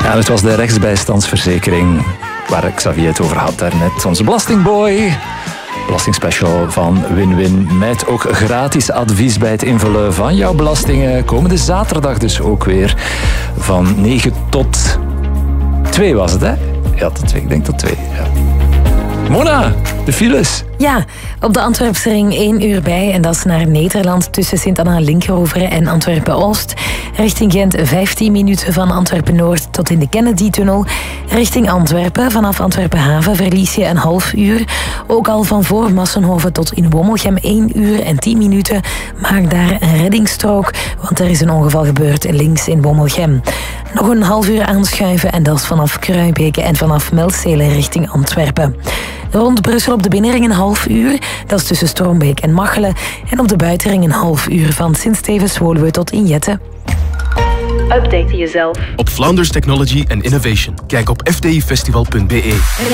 Ja, het was de rechtsbijstandsverzekering waar Xavier het over had daarnet. Onze belastingboy. Belastingspecial van Win-Win. Met ook gratis advies bij het invullen van jouw belastingen. Komende zaterdag dus ook weer. Van 9 tot 2 was het, hè? Ja, tot 2. Ik denk tot 2. Ja. Mona, de files. Ja, op de Antwerpse ring 1 uur bij. En dat is naar Nederland tussen Sint-Anna-Linkeroveren en Antwerpen-Oost. Richting Gent 15 minuten van Antwerpen-Noord tot in de Kennedy-tunnel. Richting Antwerpen, vanaf Antwerpen-Haven verlies je een half uur. Ook al van voor Massenhoven tot in Wommelgem 1 uur en 10 minuten. Maak daar een reddingsstrook, want er is een ongeval gebeurd links in Wommelgem. Nog een half uur aanschuiven en dat is vanaf Kruibeke en vanaf Melstelen richting Antwerpen. Rond Brussel op de binnenring een half uur. Dat is tussen Stroombeek en Machelen. En op de buitenring een half uur van Sint-Stevens-Woluwe tot Injette. Update jezelf op Flanders Technology and Innovation. Kijk op fdifestival.be.